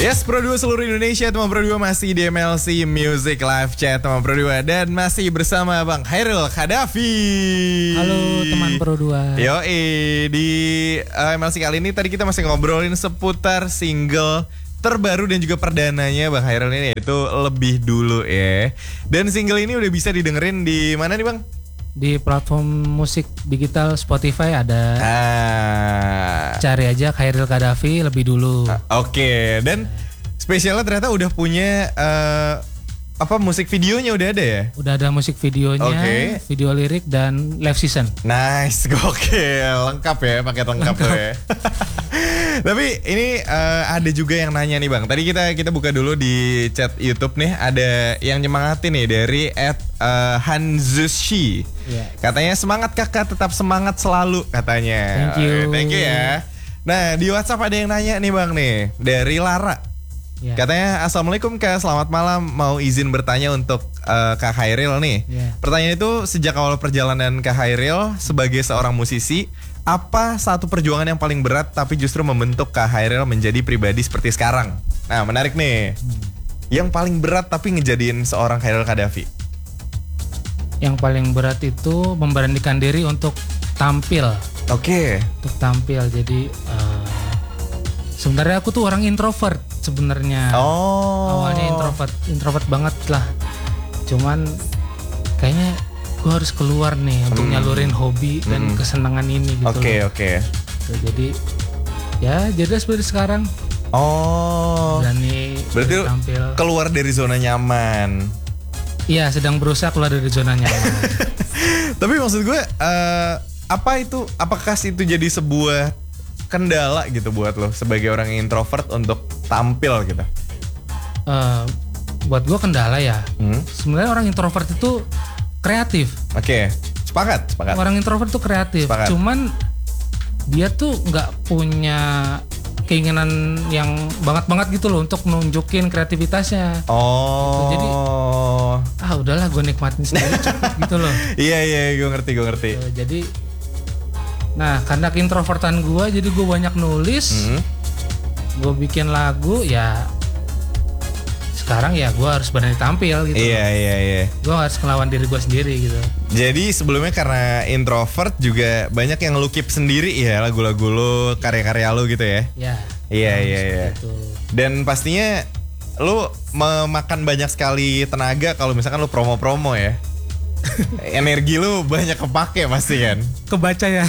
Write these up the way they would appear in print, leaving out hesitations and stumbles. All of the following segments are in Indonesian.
Yes, Pro 2 seluruh Indonesia, teman Pro 2 masih di MLC Music Live Chat teman Pro 2 dan masih bersama Bang Khairil Khadafi. Halo teman Pro 2. Di MLC kali ini tadi kita masih ngobrolin seputar single terbaru dan juga perdananya Bang Khairil ini, yaitu Lebih Dulu ya. Dan single ini udah bisa didengerin di mana nih Bang? Di platform musik digital Spotify ada. Cari aja Khairil Khadafi Lebih Dulu. Oke. Dan spesialnya ternyata udah punya musik videonya udah ada ya? Udah ada musik videonya, video lirik dan live season. Nice, gokil, lengkap ya, paket lengkap tuh ya. Tapi ini ada juga yang nanya nih Bang. Tadi kita buka dulu di chat YouTube nih, ada yang nyemangatin nih dari @hanzushi. Yeah. Katanya semangat kakak, tetap semangat selalu katanya. Thank you. Thank you ya. Nah di WhatsApp ada yang nanya nih Bang nih, dari Lara. Yeah. Katanya Assalamualaikum Kak, selamat malam. Mau izin bertanya untuk Kak Khairil nih. Yeah. Pertanyaan itu, sejak awal perjalanan Kak Khairil sebagai seorang musisi, apa satu perjuangan yang paling berat tapi justru membentuk Kak Khairil menjadi pribadi seperti sekarang? Nah menarik nih. Yang paling berat tapi ngejadiin seorang Khairil Khadafi. Yang paling berat itu memberanikan diri untuk tampil. Oke. Untuk tampil. Jadi sebenarnya aku tuh orang introvert sebenarnya. Oh. Awalnya introvert banget lah. Cuman kayaknya gue harus keluar nih untuk nyalurin hobi dan kesenangan ini gitu. Oke. Jadi ya jadi seperti sekarang. Oh. Berarti tampil. Keluar dari zona nyaman. Iya, sedang berusaha keluar dari zona nyaman. Tapi maksud gue apakah itu jadi sebuah kendala gitu buat lo sebagai orang yang introvert untuk tampil gitu? Buat gue kendala ya. Sebenarnya orang introvert itu kreatif. Oke. Sepakat. Orang introvert itu kreatif. Sepakat. Cuman dia tuh nggak punya keinginan yang banget gitu loh untuk nunjukin kreativitasnya. Oh. Gitu. Jadi udahlah gue nikmatin sendiri cukup gitu loh. Iya gue ngerti. Jadi karena keintrovertan gue, jadi gue banyak nulis, gue bikin lagu ya. Sekarang ya gue harus berani tampil gitu. Iya. Gue harus ngelawan diri gue sendiri gitu. Jadi sebelumnya karena introvert juga banyak yang lu keep sendiri ya, lagu-lagu lu, karya-karya lu gitu ya. Iya. Dan pastinya lu memakan banyak sekali tenaga kalau misalkan lu promo-promo ya. Energi lu banyak kepake pasti kan. Kebaca ya.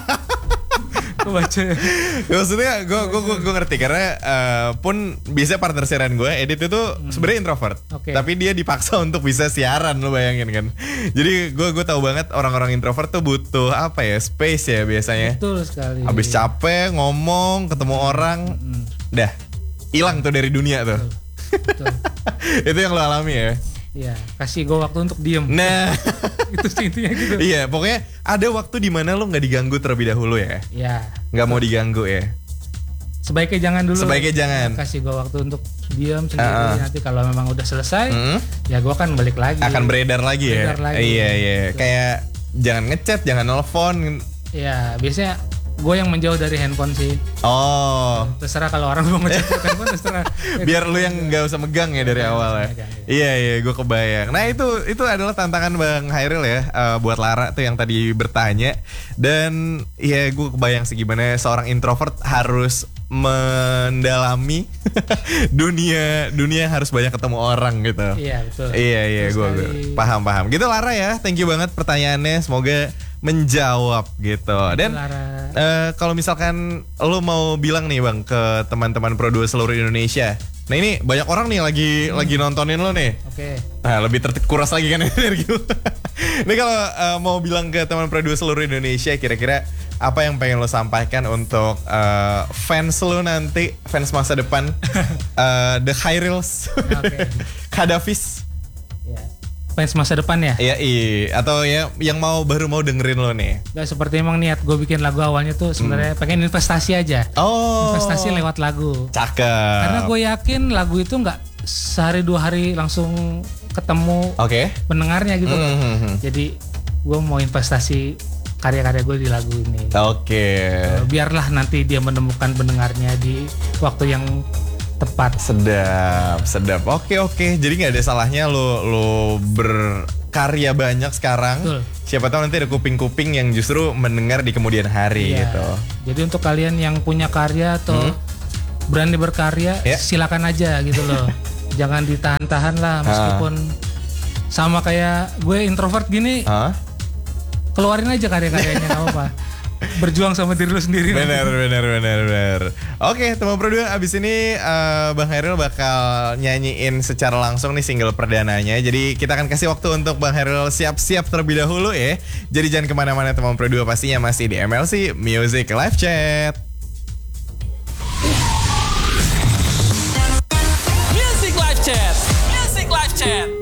Maksudnya gue ngerti karena pun bisa partner siaran gue Edit itu sebenarnya introvert, tapi dia dipaksa untuk bisa siaran, lo bayangin kan. Jadi gue tahu banget orang-orang introvert tuh butuh space ya biasanya. Betul sekali. Habis capek ngomong ketemu orang, dah hilang tuh dari dunia tuh. Betul. Itu yang lo alami ya. Iya, kasih gue waktu untuk diem. Nah, itu sih intinya gitu. Iya, pokoknya ada waktu di mana lo nggak diganggu terlebih dahulu ya. Iya. Nggak mau diganggu ya. Sebaiknya jangan dulu. Kasih gue waktu untuk diem sendiri. Nanti kalau memang udah selesai, ya gue akan balik lagi. Akan beredar lagi ya. Iya. Gitu. Kayak jangan ngechat, jangan nelfon. Iya, biasanya gue yang menjauh dari handphone sih. Oh. Terserah kalau orang mau ngechat handphone, terserah. Biar lu yang nggak usah megang ya dari awal ya. Iya, gue kebayang. Nah itu adalah tantangan Bang Khairil ya, buat Lara tuh yang tadi bertanya. Dan ya gue kebayang sih gimana seorang introvert harus mendalami dunia yang harus banyak ketemu orang gitu. Iya betul. Iya, gue paham. Gitu Lara ya, thank you banget pertanyaannya. Semoga menjawab gitu. Dan kalau misalkan lo mau bilang nih Bang ke teman-teman Pro 2 seluruh Indonesia. Nah ini banyak orang nih lagi nontonin lo nih. Oke. Nah lebih terkuras lagi kan energi lo. Ini kalau mau bilang ke teman Pro 2 seluruh Indonesia, kira-kira apa yang pengen lo sampaikan untuk fans lo nanti, fans masa depan, The Khairils, Khadafis. Fans masa depan ya? Iya, atau ya yang baru mau dengerin lo nih. Gak seperti emang niat gue bikin lagu awalnya tuh sebenarnya pengen investasi aja. Oh. Investasi lewat lagu. Cakep. Karena gue yakin lagu itu nggak sehari 2 hari langsung ketemu pendengarnya gitu. Jadi gue mau investasi karya-karya gue di lagu ini. Oke. Biarlah nanti dia menemukan pendengarnya di waktu yang tepat. Sedap. Oke. Jadi nggak ada salahnya lo berkarya banyak sekarang. Betul. Siapa tahu nanti ada kuping-kuping yang justru mendengar di kemudian hari gitu. Jadi untuk kalian yang punya karya atau berani berkarya, silakan aja gitu loh. Jangan ditahan-tahan lah, meskipun sama kayak gue introvert gini. Keluarin aja karya-karyanya, nggak apa-apa. Berjuang sama diri lu sendiri. Benar. Oke, teman Pro 2, abis ini Bang Hairil bakal nyanyiin secara langsung nih single perdananya. Jadi kita akan kasih waktu untuk Bang Hairil siap-siap terlebih dahulu ya. Jadi jangan kemana-mana teman Pro 2, pastinya masih di MLC Music Live Chat. Music Live Chat.